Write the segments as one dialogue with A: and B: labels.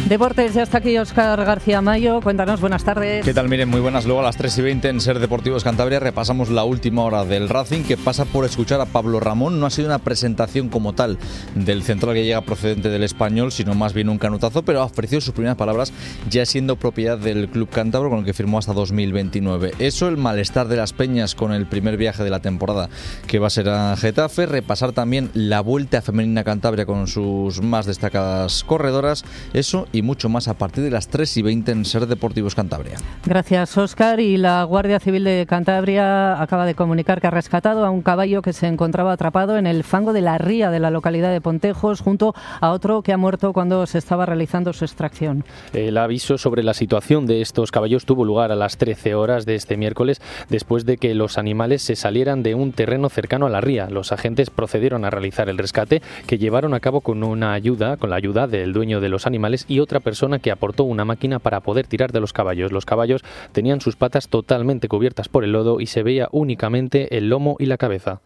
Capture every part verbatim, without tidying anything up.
A: Deportes, ya está aquí Óscar García Mayo. Cuéntanos, buenas tardes.
B: ¿Qué tal? Miren, muy buenas. Luego a las tres y veinte en Ser Deportivos Cantabria repasamos la última hora del Racing, que pasa por escuchar a Pablo Ramón. No ha sido una presentación como tal del central que llega procedente del Español, sino más bien un canutazo, pero ha ofrecido sus primeras palabras ya siendo propiedad del club cántabro, con el que firmó hasta dos mil veintinueve. Eso, el malestar de las Peñas con el primer viaje de la temporada, que va a ser a Getafe. Repasar también la Vuelta Femenina Cantabria con sus más destacadas corredoras. Eso y mucho más a partir de las tres y veinte en Ser Deportivos Cantabria.
A: Gracias, Óscar. Y la Guardia Civil de Cantabria acaba de comunicar que ha rescatado a un caballo que se encontraba atrapado en el fango de la ría de la localidad de Pontejos, junto a otro que ha muerto cuando se estaba realizando su extracción.
C: El aviso sobre la situación de estos caballos tuvo lugar a las trece horas de este miércoles, después de que los animales se salieran de un terreno cercano a la ría. Los agentes procedieron a realizar el rescate, que llevaron a cabo con una ayuda, con la ayuda del dueño de los animales y otra persona que aportó una máquina para poder tirar de los caballos. Los caballos tenían sus patas totalmente cubiertas por el lodo y se veía únicamente el lomo y la cabeza.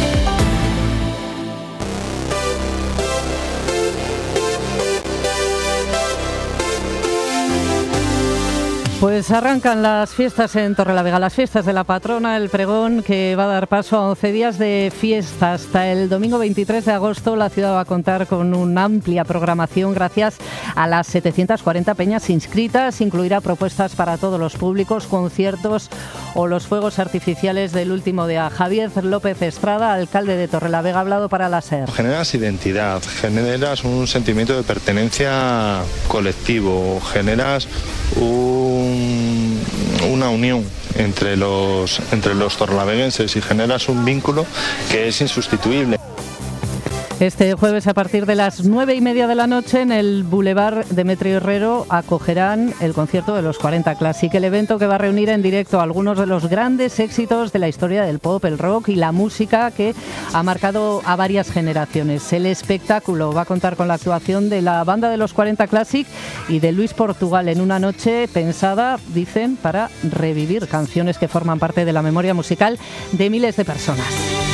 A: Pues arrancan las fiestas en Torrelavega, las fiestas de la patrona, el pregón, que va a dar paso a once días de fiesta. Hasta el domingo veintitrés de agosto la ciudad va a contar con una amplia programación gracias a las setecientas cuarenta peñas inscritas. Incluirá propuestas para todos los públicos, conciertos o los fuegos artificiales del último día. Javier López Estrada, alcalde de Torrelavega, ha hablado para la SER.
D: Generas identidad, generas un sentimiento de pertenencia colectivo, generas un una unión entre los, entre los torrelaveguenses y generas un vínculo que es insustituible.
A: Este jueves, a partir de las nueve y media de la noche, en el Boulevard Demetrio Herrero acogerán el concierto de los cuarenta Classic, el evento que va a reunir en directo algunos de los grandes éxitos de la historia del pop, el rock y la música que ha marcado a varias generaciones. El espectáculo va a contar con la actuación de la banda de los cuarenta Classic y de Luis Portugal, en una noche pensada, dicen, para revivir canciones que forman parte de la memoria musical de miles de personas.